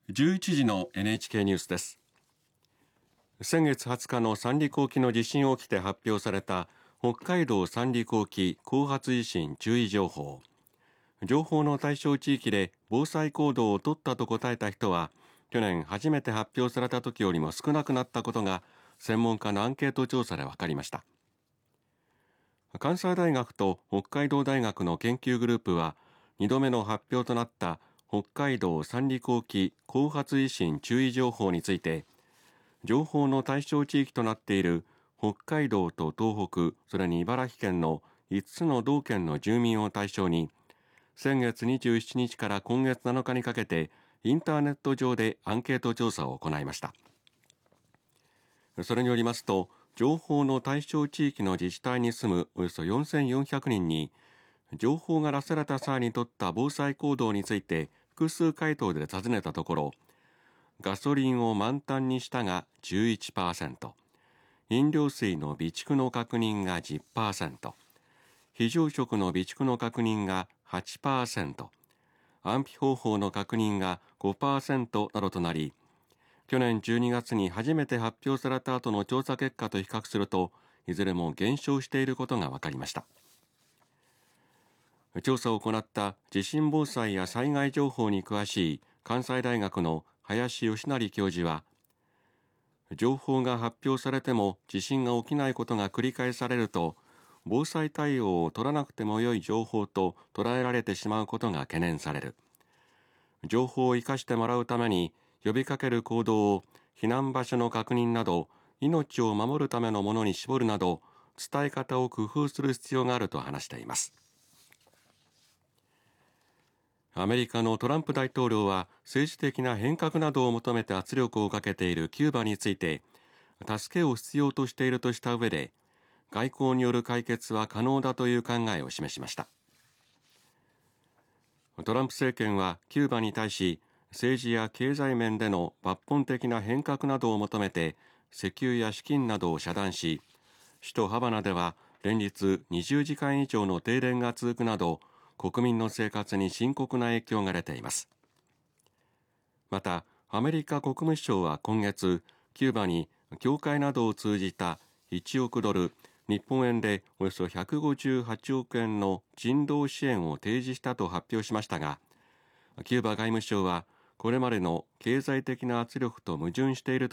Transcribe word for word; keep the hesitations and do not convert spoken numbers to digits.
じゅういちじの エヌエイチケー ニュースです。先月はつかの三陸沖の地震を起きて発表された北海道三陸沖後発地震注意情報。情報の対象地域で防災行動を取ったと答えた人は、去年初めて発表された時よりも少なくなったことが専門家のアンケート調査で分かりました。関西大学と北海道大学の研究グループは、にどめの発表となった北海道三陸沖後発地震注意情報について、情報の対象地域となっている北海道と東北、それに茨城県のいつつの道県の住民を対象に、先月にじゅうしちにちから今月なのかにかけてインターネット上でアンケート調査を行いました。それによりますと、情報の対象地域の自治体に住むおよそよんせんよんひゃくにんに、情報が出された際に取った防災行動について複数回答で尋ねたところ、ガソリンを満タンにしたが じゅういちパーセント、飲料水の備蓄の確認が じゅっパーセント、非常食の備蓄の確認が はちパーセント、安否方法の確認が ごパーセント などとなり、去年じゅうにがつに初めて発表された後の調査結果と比較すると、いずれも減少していることが分かりました。調査を行った地震防災や災害情報に詳しい関西大学の林義成教授は、情報が発表されても地震が起きないことが繰り返されると、防災対応を取らなくても良い情報と捉えられてしまうことが懸念される。情報を生かしてもらうために呼びかける行動を避難場所の確認など命を守るためのものに絞るなど、伝え方を工夫する必要があると話しています。アメリカのトランプ大統領は政治的な変革などを求めて圧力をかけているキューバについて、助けを必要としているとした上で、外交による解決は可能だという考えを示しました。トランプ政権はキューバに対し、政治や経済面での抜本的な変革などを求めて石油や資金などを遮断し、首都ハバナでは連日にじゅうじかん以上の停電が続くなど、国民の生活に深刻な影響が出ています。また、アメリカ国務省は今月、キューバに教会などを通じたいちおくドル、日本円でおよそひゃくごじゅうはちおくえんの人道支援を提示したと発表しましたが、キューバ外務省はこれまでの経済的な圧力と矛盾している